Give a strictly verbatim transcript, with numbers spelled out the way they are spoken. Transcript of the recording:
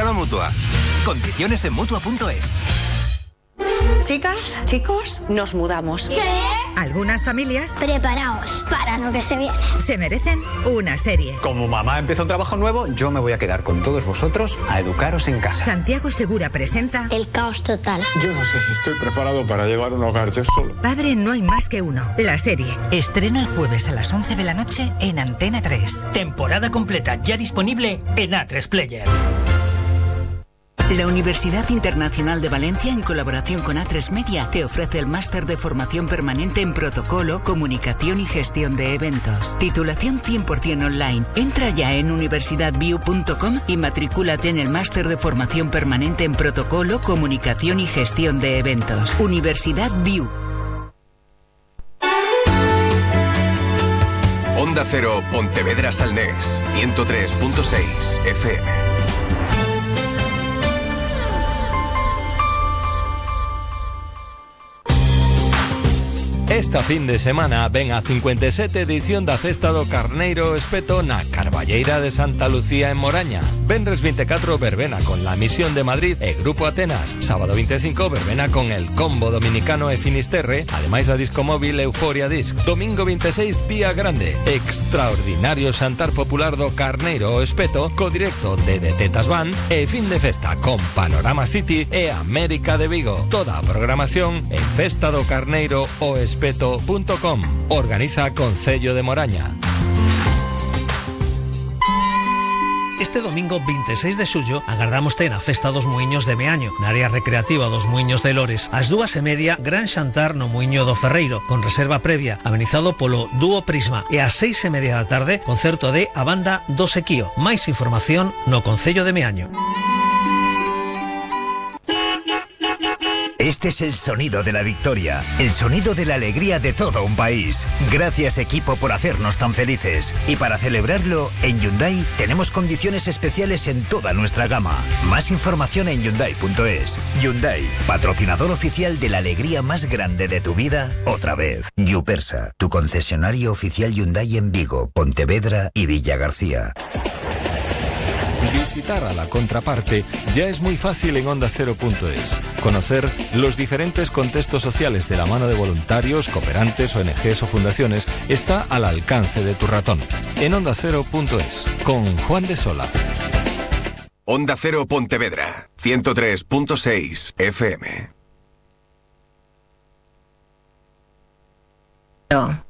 la Mutua. Condiciones en Mutua punto es. Chicas, chicos, nos mudamos. ¿Qué? Algunas familias... Preparaos para lo que se viene. Se merecen una serie. Como mamá empieza un trabajo nuevo, yo me voy a quedar con todos vosotros a educaros en casa. Santiago Segura presenta... El caos total. Yo no sé si estoy preparado para llevar un hogar yo solo. Padre no hay más que uno. La serie. Estrena el jueves a las once de la noche en Antena tres. Temporada completa ya disponible en A tres Player. La Universidad Internacional de Valencia, en colaboración con A tres Media, te ofrece el máster de formación permanente en protocolo, comunicación y gestión de eventos. Titulación cien por ciento online. Entra ya en universidad view punto com y matricúlate en el máster de formación permanente en protocolo, comunicación y gestión de eventos. Universidad View. Onda Cero Pontevedra Salnés, ciento tres punto seis F M. Esta fin de semana ven a cincuenta e sete edición da Festa do Carneiro Espeto na Carballeira de Santa Lucía en Moraña. Venres veinticuatro verbena con La Misión de Madrid e Grupo Atenas. Sábado veinticinco verbena con El Combo Dominicano e Finisterre, ademais da disco móvil Euforia Disc. Domingo veintiséis, Día Grande. Extraordinario Xantar Popular do Carneiro Espeto co directo de De Tetas Van e fin de festa con Panorama City e América de Vigo. Toda a programación en festa do carneiro o espeto punto com. Organiza Concello de Moraña. Este domingo veintiséis de xullo agardámoste na Festa dos Muiños de Meaño, na área recreativa dos Muiños de Lores. Ás dúas e media, gran xantar no Muiño do Ferreiro, con reserva previa, amenizado polo Dúo Prisma. E ás seis e media da tarde, concerto de a banda do Sequío. Máis información no Concello de Meaño. Este es el sonido de la victoria, el sonido de la alegría de todo un país. Gracias, equipo, por hacernos tan felices. Y para celebrarlo, en Hyundai tenemos condiciones especiales en toda nuestra gama. Más información en Hyundai punto es. Hyundai, patrocinador oficial de la alegría más grande de tu vida, otra vez. Yupersa, tu concesionario oficial Hyundai en Vigo, Pontevedra y Villa García. Visitar a la contraparte ya es muy fácil en onda cero punto es. Conocer los diferentes contextos sociales de la mano de voluntarios, cooperantes, O N Ges o fundaciones está al alcance de tu ratón. En onda cero punto es, con Juan de Sola. Onda Cero Pontevedra, ciento tres punto seis F M. No.